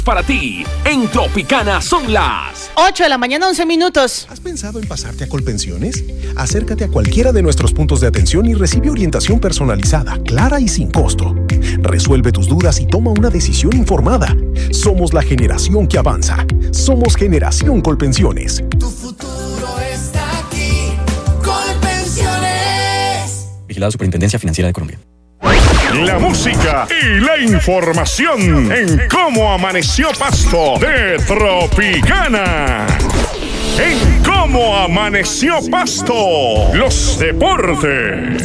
Para ti, en Tropicana son las 8 de la mañana, 11 minutos. ¿Has pensado en pasarte a Colpensiones? Acércate a cualquiera de nuestros puntos de atención y recibe orientación personalizada, clara y sin costo. Resuelve tus dudas y toma una decisión informada. Somos la generación que avanza. Somos Generación Colpensiones. Tu futuro está aquí. Colpensiones. Vigilado Superintendencia Financiera de Colombia. La música y la información en Cómo Amaneció Pasto de Tropicana. En Cómo Amaneció Pasto, los deportes.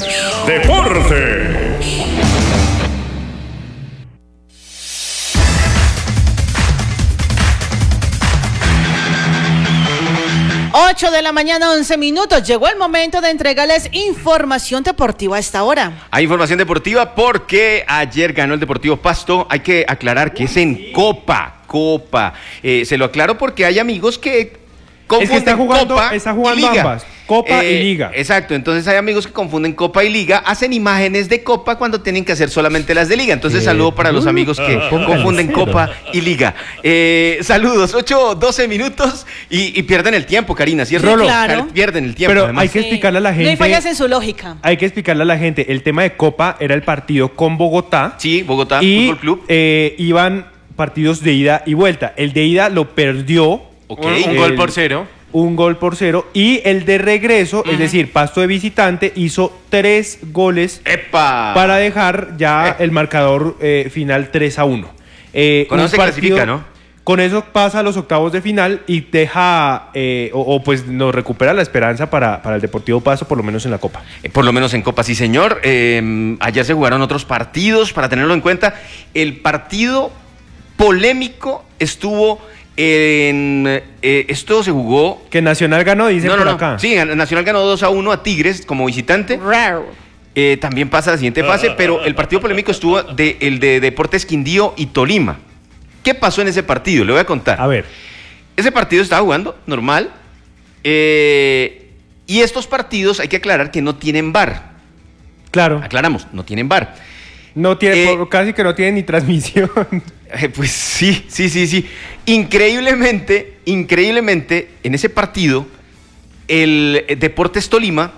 8 de la mañana, 11 minutos. Llegó el momento de entregarles información deportiva a esta hora. Hay información deportiva porque ayer ganó el Deportivo Pasto. Hay que aclarar que es en Copa. Se lo aclaro porque hay amigos que confunden está jugando y Liga. ambas, Copa y Liga. Exacto, entonces hay amigos que confunden Copa y Liga, hacen imágenes de Copa cuando tienen que hacer solamente las de Liga. Entonces saludo para los amigos que confunden Copa y Liga. Saludos, 8-12 minutos y pierden el tiempo, Karina, ¿cierto? Sí, claro. Pierden el tiempo. Pero además. hay que explicarle a la gente. No hay fallas en su lógica. Hay que explicarle a la gente. El tema de Copa era el partido con Bogotá. Sí, Bogotá y, Fútbol Club. Iban partidos de ida y vuelta. El de ida lo perdió. Okay. Un gol por cero. Un gol por cero. Y el de regreso, es decir, Pasto de visitante, hizo 3 goles ¡Epa! para dejar ya el marcador final 3-1. Con eso se clasifica, ¿no? Con eso pasa a los octavos de final y deja, pues nos recupera la esperanza para el Deportivo Pasto, por lo menos en la Copa. Por lo menos en Copa, sí señor. Ayer se jugaron otros partidos, para tenerlo en cuenta. El partido polémico estuvo esto se jugó... Que Nacional ganó, dicen por acá. Sí, Nacional ganó 2-1 a Tigres como visitante. También pasa a la siguiente fase, pero el partido polémico estuvo el de Deportes Quindío y Tolima. ¿Qué pasó en ese partido? Le voy a contar. A ver. Ese partido estaba jugando normal. Y estos partidos hay que aclarar que no tienen VAR. Claro. Aclaramos, no tienen VAR. No tiene, casi que no tiene ni transmisión. Pues sí. Increíblemente, en ese partido, el Deportes Tolima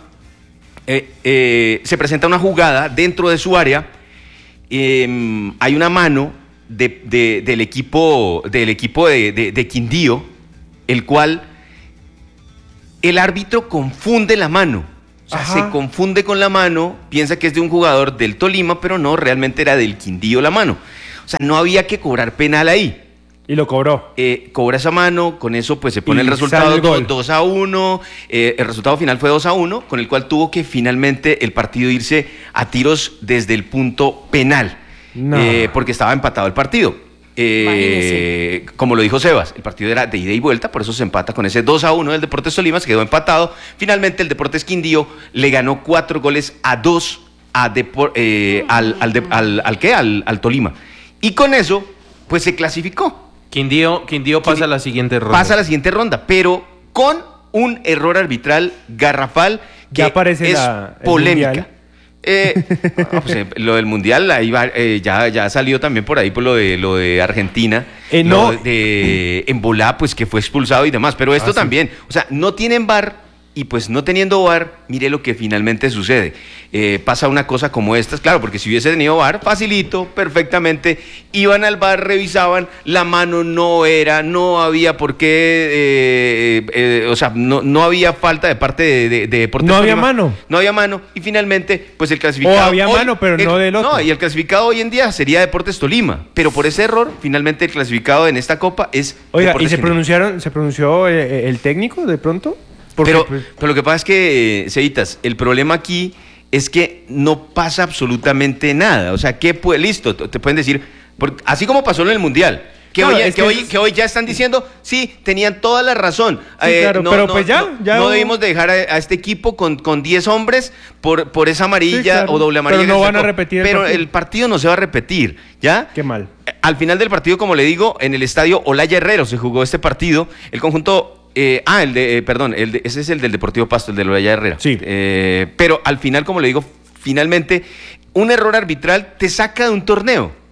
se presenta una jugada dentro de su área. Hay una mano del equipo de Quindío, el cual el árbitro confunde la mano. O sea, se confunde con la mano, piensa que es de un jugador del Tolima, pero no, realmente era del Quindío la mano. O sea, no había que cobrar penal ahí. Y lo cobró. Cobra esa mano, con eso pues se pone el resultado 2-1. El resultado final fue 2-1, con el cual tuvo que finalmente el partido irse a tiros desde el punto penal. No. Porque estaba empatado el partido. Como lo dijo Sebas, el partido era de ida y vuelta, por eso se empata con ese 2-1 del Deportes Tolima, se quedó empatado. Finalmente el Deportes Quindío le ganó 4-2 al Tolima. Y con eso, pues se clasificó. Quindío pasa a la siguiente ronda. Pasa a la siguiente ronda, pero con un error arbitral garrafal que es polémica. Pues, lo del Mundial ahí va, ya salió también por ahí por lo de Argentina, no. De Embolá, pues que fue expulsado y demás, pero esto también, o sea, no tienen VAR y pues no teniendo VAR, mire lo que finalmente sucede. Pasa una cosa como esta, claro, porque si hubiese tenido VAR, facilito, perfectamente, iban al VAR, revisaban, la mano no había por qué, o sea, no había falta de parte de Deportes No Tolima. había mano. No había mano, y finalmente, pues el clasificado... O había mano, pero no del otro. No, y el clasificado hoy en día sería Deportes Tolima, pero por ese error, finalmente el clasificado en esta Copa es... Oiga, Deportes ¿y se pronunció el técnico de pronto? Pero lo que pasa es que, Ceditas, el problema aquí es que no pasa absolutamente nada. O sea, listo, te pueden decir, así como pasó en el Mundial, que hoy ya están diciendo, sí, tenían toda la razón. Sí, claro, pero pues ya no debimos dejar a este equipo con 10 hombres por esa amarilla, sí, claro, o doble amarilla. Pero no van a repetir el partido no se va a repetir, ¿ya? Qué mal. Al final del partido, como le digo, en el estadio Olaya Herrero se jugó este partido. El conjunto... ese es el del Deportivo Pasto, el de Olaya Herrera. Sí. Pero al final, como le digo, finalmente, un error arbitral te saca de un torneo.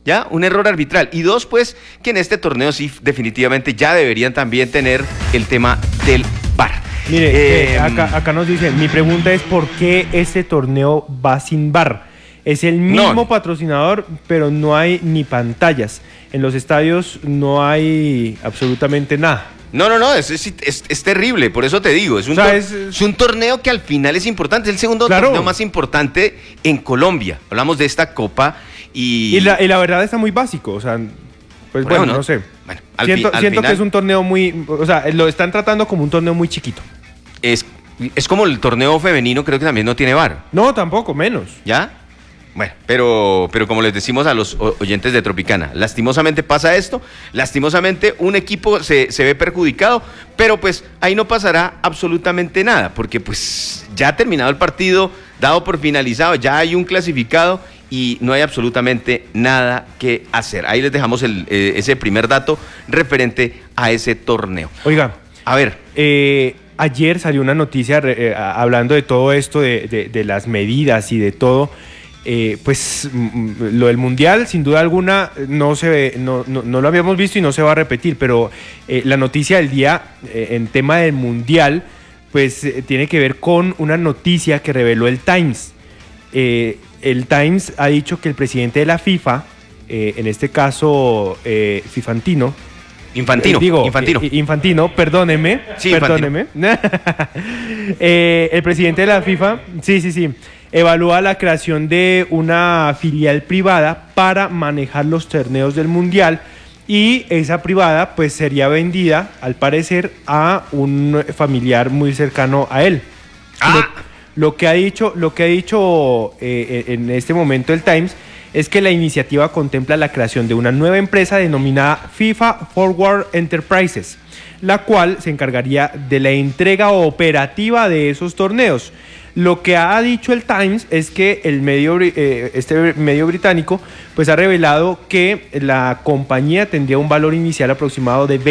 ¿Ya? Un error arbitral. Y dos, pues, que en este torneo sí definitivamente ya deberían también tener el tema del VAR. Mire, acá nos dicen, mi pregunta es ¿por qué este torneo va sin VAR? Es el mismo patrocinador, pero no hay ni pantallas. En los estadios no hay absolutamente nada. No, es terrible, por eso te digo, es un torneo que al final es importante, es el segundo torneo más importante en Colombia. Hablamos de esta copa y la verdad está muy básico, o sea, pues bueno, no sé. Bueno, siento final, que es un torneo muy, o sea, lo están tratando como un torneo muy chiquito. Es como el torneo femenino, creo que también no tiene VAR. No, tampoco, menos. ¿Ya? Bueno, pero como les decimos a los oyentes de Tropicana, lastimosamente pasa esto, lastimosamente un equipo se ve perjudicado, pero pues ahí no pasará absolutamente nada, porque pues ya ha terminado el partido, dado por finalizado, ya hay un clasificado y no hay absolutamente nada que hacer. Ahí les dejamos ese primer dato referente a ese torneo. Oiga, a ver. Ayer salió una noticia hablando de todo esto, de las medidas y de todo. Pues lo del Mundial, sin duda alguna, no lo habíamos visto y no se va a repetir, pero la noticia del día en tema del Mundial, pues tiene que ver con una noticia que reveló el Times. El Times ha dicho que el presidente de la FIFA, en este caso Infantino, perdóneme. Sí, perdóneme. El presidente de la FIFA, sí. Evalúa la creación de una filial privada para manejar los torneos del Mundial y esa privada pues sería vendida, al parecer, a un familiar muy cercano a él. Lo que ha dicho en este momento el Times es que la iniciativa contempla la creación de una nueva empresa denominada FIFA Forward Enterprises, la cual se encargaría de la entrega operativa de esos torneos. Lo que ha dicho el Times es que este medio británico pues ha revelado que la compañía tendría un valor inicial aproximado de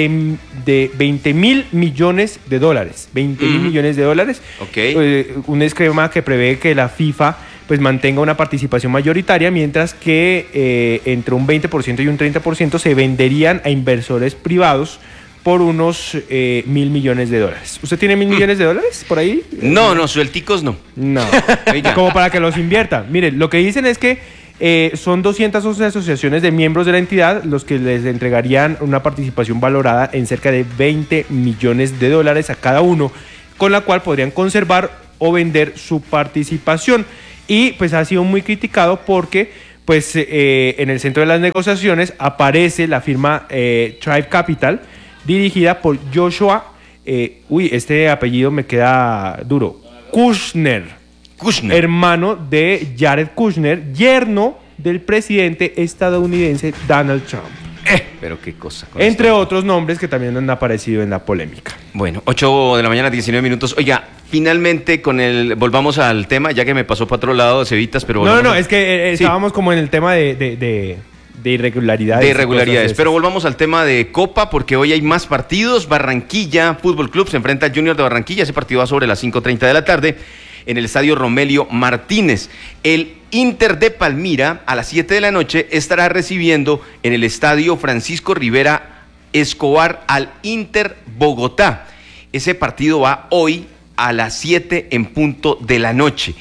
20 mil millones de dólares. 20 mil millones de dólares. Okay. Un esquema que prevé que la FIFA pues mantenga una participación mayoritaria, mientras que entre un 20% y un 30% se venderían a inversores privados por unos 1.000 millones de dólares. ¿Usted tiene 1.000 millones de dólares por ahí? No, suelticos no. No, como para que los invierta. Miren, lo que dicen es que son 211 asociaciones de miembros de la entidad los que les entregarían una participación valorada en cerca de 20 millones de dólares a cada uno, con la cual podrían conservar o vender su participación. Y pues ha sido muy criticado porque pues en el centro de las negociaciones aparece la firma Tribe Capital, dirigida por Joshua, este apellido me queda duro, Kushner, hermano de Jared Kushner, yerno del presidente estadounidense Donald Trump. Pero qué cosa. Entre otros nombres que también han aparecido en la polémica. Bueno, 8 de la mañana, 19 minutos. Oiga, finalmente volvamos al tema, ya que me pasó para otro lado, Cevitas, pero... No, es que estábamos como en el tema de irregularidades. De irregularidades, pero volvamos al tema de Copa, porque hoy hay más partidos. Barranquilla Fútbol Club se enfrenta al Junior de Barranquilla. Ese partido va sobre las 5:30 de la tarde en el estadio Romelio Martínez. El Inter de Palmira a las 7 de la noche estará recibiendo en el estadio Francisco Rivera Escobar al Inter Bogotá. Ese partido va hoy a las 7 en punto de la noche.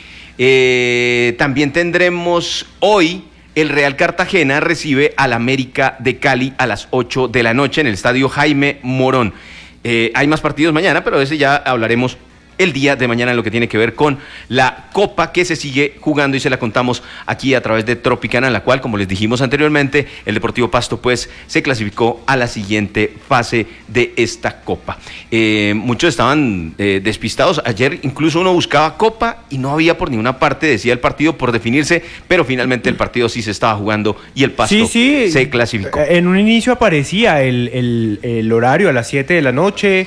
También tendremos hoy el Real Cartagena recibe al América de Cali a las 8 de la noche en el estadio Jaime Morón. Hay más partidos mañana, pero de ese ya hablaremos el día de mañana en lo que tiene que ver con la Copa que se sigue jugando y se la contamos aquí a través de Tropicana, en la cual, como les dijimos anteriormente, el Deportivo Pasto pues se clasificó a la siguiente fase de esta Copa. Muchos estaban despistados. Ayer incluso uno buscaba Copa y no había por ninguna parte, decía el partido por definirse, pero finalmente el partido sí se estaba jugando y el Pasto se clasificó. En un inicio aparecía el horario a las 7 de la noche.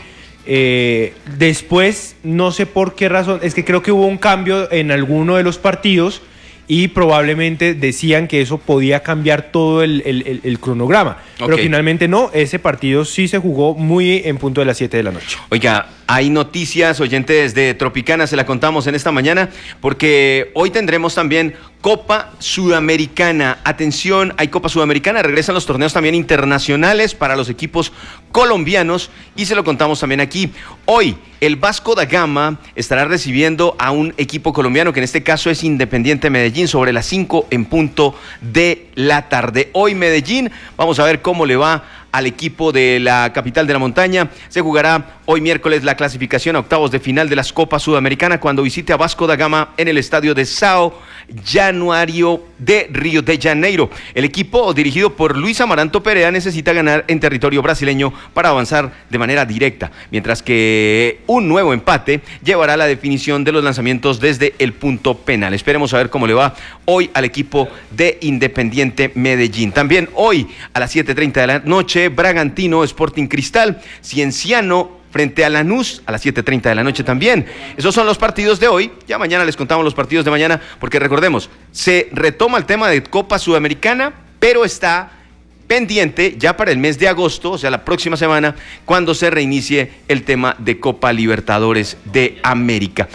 Después, no sé por qué razón, es que creo que hubo un cambio en alguno de los partidos y probablemente decían que eso podía cambiar todo el cronograma. Pero finalmente no, ese partido sí se jugó muy en punto de las 7 de la noche. Oiga, Hay noticias, oyentes de Tropicana, se la contamos en esta mañana, porque hoy tendremos también Copa Sudamericana. Atención, hay Copa Sudamericana, regresan los torneos también internacionales para los equipos colombianos y se lo contamos también aquí. Hoy, el Vasco da Gama estará recibiendo a un equipo colombiano, que en este caso es Independiente Medellín, sobre las 5 en punto de la tarde. Hoy Medellín, vamos a ver cómo le va al equipo de la capital de la montaña. Se jugará hoy miércoles la clasificación a octavos de final de las Copas Sudamericana cuando visite a Vasco da Gama en el estadio de São Januário de Río de Janeiro. El equipo dirigido por Luis Amaranto Perea necesita ganar en territorio brasileño para avanzar de manera directa, mientras que un nuevo empate llevará a la definición de los lanzamientos desde el punto penal. Esperemos a ver cómo le va hoy al equipo de Independiente Medellín. También hoy a las 7:30 de la noche, Bragantino Sporting Cristal, Cienciano frente a Lanús a las 7:30 de la noche también. Esos son los partidos de hoy. Ya mañana les contamos los partidos de mañana, porque recordemos, se retoma el tema de Copa Sudamericana, pero está pendiente ya para el mes de agosto, o sea, la próxima semana, cuando se reinicie el tema de Copa Libertadores de América.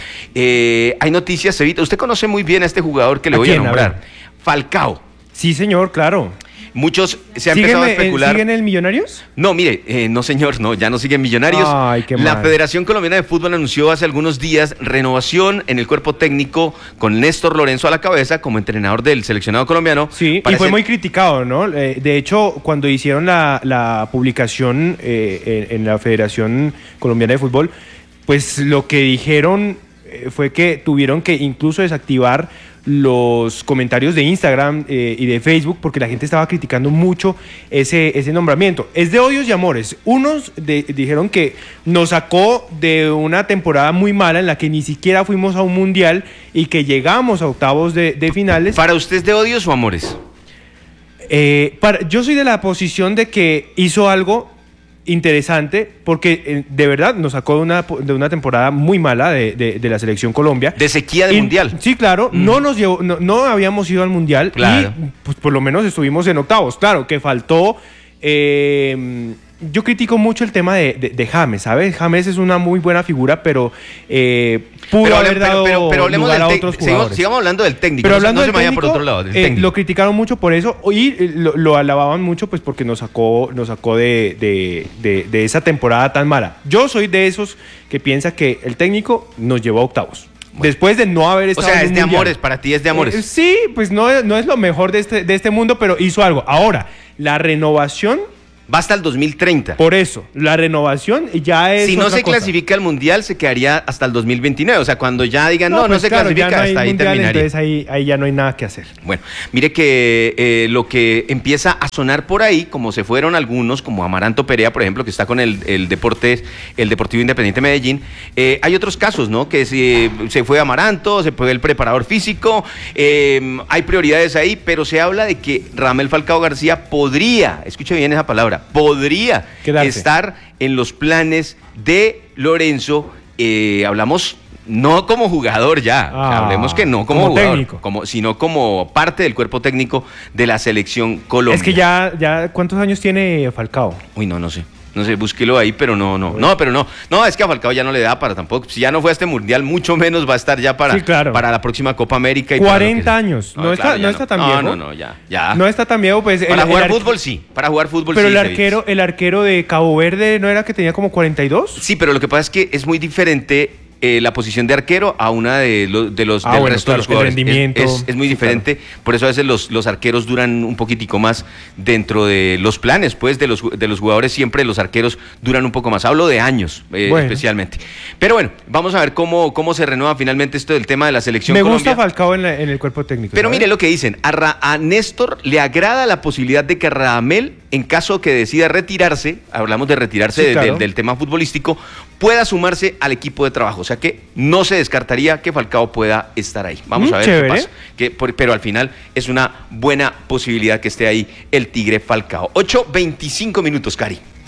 Hay noticias, Evita. Usted conoce muy bien a este jugador que le voy a nombrar. Falcao. Sí, señor, claro. Muchos se han empezado a especular. ¿Siguen el Millonarios? No, mire, no señor, no, ya no siguen Millonarios. Ay, qué La mal. Federación Colombiana de Fútbol anunció hace algunos días renovación en el cuerpo técnico con Néstor Lorenzo a la cabeza como entrenador del seleccionado colombiano. Sí, y fue muy criticado, ¿no? De hecho, cuando hicieron la publicación en la Federación Colombiana de Fútbol, pues lo que dijeron fue que tuvieron que incluso desactivar los comentarios de Instagram y de Facebook, porque la gente estaba criticando mucho ese nombramiento. Es de odios y amores. Unos dijeron que nos sacó de una temporada muy mala en la que ni siquiera fuimos a un mundial y que llegamos a octavos de finales. ¿Para usted es de odios o amores? Yo soy de la posición de que hizo algo interesante, porque de verdad nos sacó de una temporada muy mala de la selección Colombia. De sequía del mundial. Sí, claro, no nos llevó, no habíamos ido al mundial, claro. Y pues por lo menos estuvimos en octavos. Claro, que faltó. Yo critico mucho el tema de James, ¿sabes? James es una muy buena figura, pero pudo haber dado hablemos lugar a del otros jugadores. sigamos hablando del técnico. Pero hablando del se me vaya técnico, por otro lado, del técnico. Lo criticaron mucho por eso y lo alababan mucho, pues porque nos sacó de esa temporada tan mala. Yo soy de esos que piensa que el técnico nos llevó a octavos. Bueno. Después de no haber estado en un mundial. Es de amores, para ti es de amores. Sí, pues no es lo mejor de este mundo, pero hizo algo. Ahora, la renovación va hasta el 2030. Por eso, la renovación ya es. Si no se cosa. clasifica al mundial, se quedaría hasta el 2029. O sea, cuando ya digan, no se claro, clasifica, no hasta ahí mundial, terminaría. Entonces ahí ya no hay nada que hacer. Bueno, mire que lo que empieza a sonar por ahí, como se fueron algunos, como Amaranto Perea, por ejemplo, que está con el Deportivo Independiente Medellín. Hay otros casos, ¿no? Que se fue Amaranto, se fue el preparador físico. Hay prioridades ahí, pero se habla de que Radamel Falcao García podría, escuche bien esa palabra, podría estar en los planes de Lorenzo. Hablamos no como jugador ya, o sea, hablemos que no como jugador, técnico, sino como parte del cuerpo técnico de la selección Colombia. Es que ya ¿cuántos años tiene Falcao? Uy, no sé. No sé, búsquelo ahí, pero no, es que a Falcao ya no le da para tampoco. Si ya no fue a este mundial, mucho menos va a estar ya para la próxima Copa América. Y 40 años, no está tan viejo. No, ya. No está tan viejo, pues. Para jugar fútbol sí, pero sí. El arquero de Cabo Verde, ¿no era que tenía como 42? Sí, pero lo que pasa es que es muy diferente la posición de arquero a una del resto de los jugadores. Es muy diferente, por eso a veces los arqueros duran un poquitico más dentro de los planes, pues, de los jugadores. Siempre los arqueros duran un poco más. Hablo de años, especialmente. Pero bueno, vamos a ver cómo se renueva finalmente esto del tema de la selección Colombia. Me gusta Falcao en el cuerpo técnico. Pero mire lo que dicen, a Néstor le agrada la posibilidad de que Radamel, en caso que decida retirarse, hablamos de retirarse del tema futbolístico, pueda sumarse al equipo de trabajo. O sea que no se descartaría que Falcao pueda estar ahí. Vamos a ver qué pasa. Pero al final es una buena posibilidad que esté ahí el Tigre Falcao. 8:25 minutos, Cari.